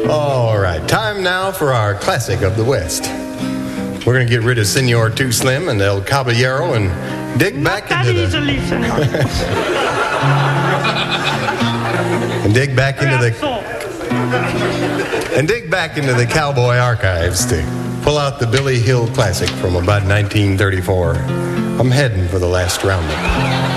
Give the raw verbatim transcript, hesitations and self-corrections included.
All right, time now for our classic of the West. We're going to get rid of Senor Too Slim and El Caballero and dig Not back that into easily, the senor. and dig back into the and dig back into the cowboy archives to pull out the Billy Hill classic from about nineteen thirty-four. I'm heading for the last roundup.